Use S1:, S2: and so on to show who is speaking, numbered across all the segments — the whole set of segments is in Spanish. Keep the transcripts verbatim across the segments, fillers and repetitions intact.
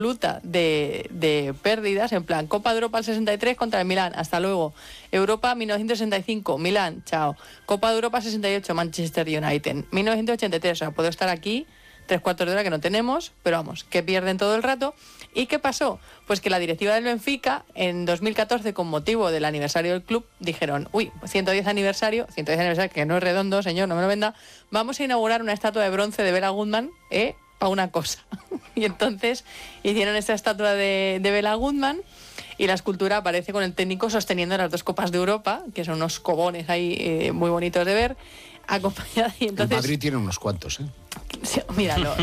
S1: De, de pérdidas, en plan Copa de Europa el sesenta y tres contra el Milán, hasta luego. Europa mil novecientos sesenta y cinco, Milán, chao. Copa de Europa sesenta y ocho, Manchester United. mil novecientos ochenta y tres, o sea, puedo estar aquí tres cuartos de hora que no tenemos, pero vamos, que pierden todo el rato. ¿Y qué pasó? Pues que la directiva del Benfica en dos mil catorce, con motivo del aniversario del club, dijeron, uy, ciento diez aniversario, ciento diez aniversario, que no es redondo, señor, no me lo venda, vamos a inaugurar una estatua de bronce de Bela Goodman, ¿eh? Para una cosa. Y entonces hicieron esta estatua de, de Bela Goodman y la escultura aparece con el técnico sosteniendo las dos Copas de Europa, que son unos cobones ahí eh, muy bonitos de ver, acompañada. Y entonces,
S2: el Madrid tiene unos cuantos, ¿eh?
S1: Sí, míralo,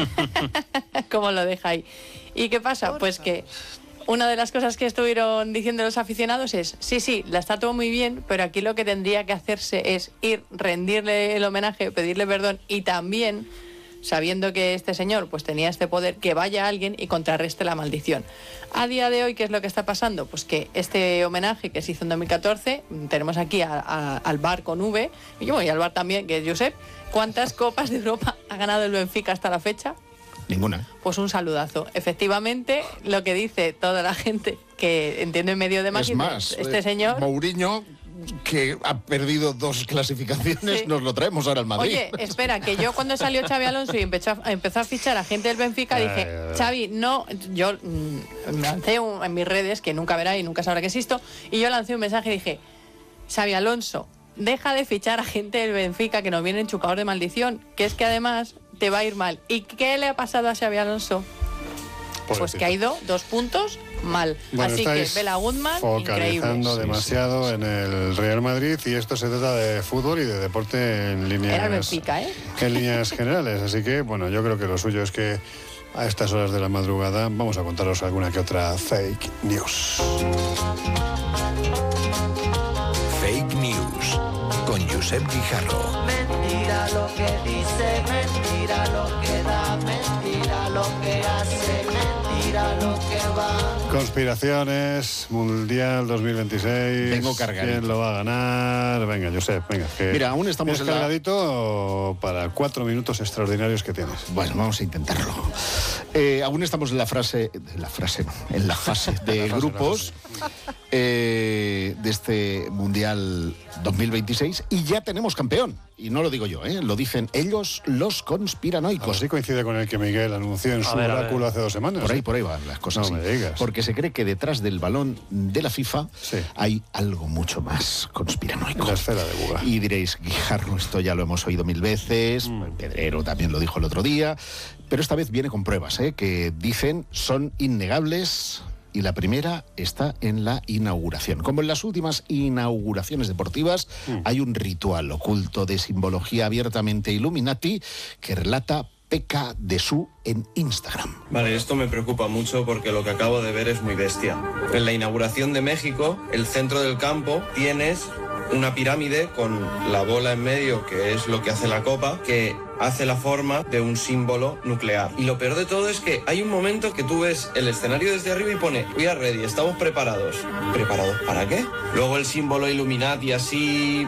S1: cómo lo deja ahí. ¿Y qué pasa? Pues que una de las cosas que estuvieron diciendo los aficionados es, sí, sí, la estatua muy bien, pero aquí lo que tendría que hacerse es ir, rendirle el homenaje, pedirle perdón y también, sabiendo que este señor pues tenía este poder, que vaya alguien y contrarreste la maldición. A día de hoy, ¿qué es lo que está pasando? Pues que este homenaje que se hizo en dos mil catorce, tenemos aquí a, a, al bar con V, y yo voy al bar también, que es Josep. ¿Cuántas Copas de Europa ha ganado el Benfica hasta la fecha?
S2: Ninguna.
S1: Pues un saludazo. Efectivamente, lo que dice toda la gente que entiende en medio de
S2: más,
S1: es más, este eh, señor...
S2: Mourinho, que ha perdido dos clasificaciones, sí. Nos lo traemos ahora al Madrid.
S1: Oye, espera, que yo cuando salió Xabi Alonso y empezó a, empezó a fichar a gente del Benfica, dije, Xavi, no, yo mmm, me lancé un, en mis redes, que nunca verá y nunca sabrá que existo, y yo lancé un mensaje y dije, Xabi Alonso, deja de fichar a gente del Benfica que nos vienen chupados de maldición, que es que además te va a ir mal. ¿Y qué le ha pasado a Xabi Alonso? Pues, pues que ha ido dos puntos mal.
S3: Bueno,
S1: así que Bela Goodman,
S3: focalizando
S1: increíble.
S3: demasiado sí, sí. en el Real Madrid, y esto se trata de fútbol y de deporte en líneas,
S1: Era el Benfica, ¿eh?
S3: en líneas generales. Así que, bueno, yo creo que lo suyo es que a estas horas de la madrugada vamos a contaros alguna que otra fake news.
S4: Fake news con Josep Guijarro.
S5: Mentira lo que dice, mentira lo que da, mentira lo que hace, mentira lo que va.
S3: Conspiraciones, Mundial dos mil veintiséis.
S2: Vengo cargadito.
S3: ¿Quién lo va a ganar? Venga, Josep, venga. Que
S2: Mira, aún estamos en la...
S3: cargadito para cuatro minutos extraordinarios que tienes.
S2: Bueno, vamos a intentarlo. Eh, aún estamos en la frase, en la frase, no, en la fase de la fase, grupos eh, de este Mundial dos mil veintiséis y ya tenemos campeón. Y no lo digo yo, ¿eh? Lo dicen ellos, los conspiranoicos.
S3: Así coincide con el que Miguel anunció en a su ver, oráculo hace dos semanas.
S2: Por ahí,
S3: ¿eh?
S2: por ahí van las cosas.
S3: No me digas.
S2: Porque se cree que detrás del balón de la FIFA
S3: sí.
S2: hay algo mucho más conspiranoico.
S3: La esfera de Buga.
S2: Y diréis, Guijarro, esto ya lo hemos oído mil veces, mm. Pedrero también lo dijo el otro día, pero esta vez viene con pruebas, ¿eh? Que dicen son innegables. Y la primera está en la inauguración. Como en las últimas inauguraciones deportivas, mm. hay un ritual oculto de simbología abiertamente Illuminati que relata P K de Su en Instagram.
S6: Vale, esto me preocupa mucho porque lo que acabo de ver es muy bestia. En la inauguración de México, el centro del campo, tienes una pirámide con la bola en medio, que es lo que hace la copa, que hace la forma de un símbolo nuclear. Y lo peor de todo es que hay un momento que tú ves el escenario desde arriba y pone "We are ready", estamos preparados. ¿Preparados para qué? Luego el símbolo Illuminati así...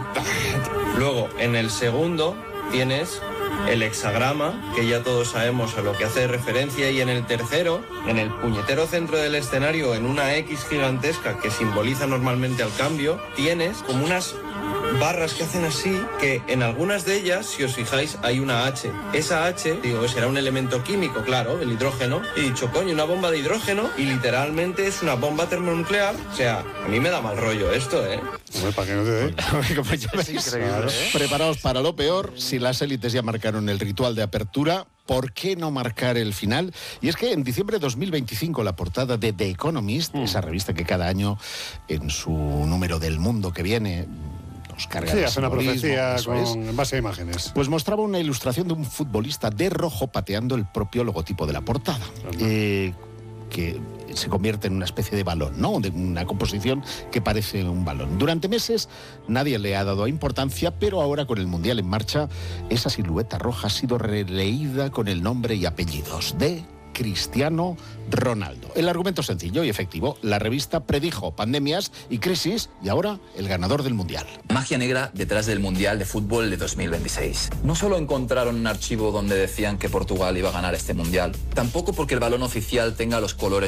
S6: Luego, en el segundo, tienes el hexagrama, que ya todos sabemos a lo que hace referencia, y en el tercero, en el puñetero centro del escenario, en una X gigantesca que simboliza normalmente al cambio, tienes como unas barras que hacen así, que en algunas de ellas, si os fijáis, hay una H. Esa H, digo, será un elemento químico, claro, el hidrógeno. Y he dicho, coño, una bomba de hidrógeno, y literalmente es una bomba termonuclear. O sea, a mí me da mal rollo esto, ¿eh?
S3: Hombre, ¿para qué no te dé?
S2: Es increíble, ¿eh? Preparaos para lo peor. Si las élites ya marcaron el ritual de apertura, ¿por qué no marcar el final? Y es que en diciembre de dos mil veinticinco la portada de The Economist, mm. esa revista que cada año en su número del mundo que viene... Carga
S3: sí, hace una profecía con, en base a imágenes.
S2: Pues mostraba una ilustración de un futbolista de rojo pateando el propio logotipo de la portada, eh, que se convierte en una especie de balón, ¿no? De una composición que parece un balón. Durante meses nadie le ha dado importancia, pero ahora con el Mundial en marcha, esa silueta roja ha sido releída con el nombre y apellidos de Cristiano Ronaldo. El argumento sencillo y efectivo. La revista predijo pandemias y crisis y ahora el ganador del Mundial.
S7: Magia negra detrás del Mundial de Fútbol de dos mil veintiséis. No solo encontraron un archivo donde decían que Portugal iba a ganar este Mundial, tampoco porque el balón oficial tenga los colores